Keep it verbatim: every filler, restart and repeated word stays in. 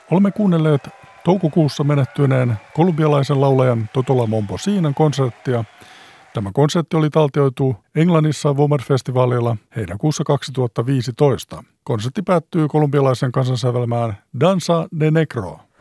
Olemme kuunnelleet toukokuussa menehtyneen kolumbialaisen laulajan Totola Momposinan konserttia. Tämä konsertti oli taltioitu Englannissa Womer-festivaalilla heinäkuussa kaksituhattaviisitoista. Konsertti päättyy kolumbialaisen kansansävelmään Danza de Negro.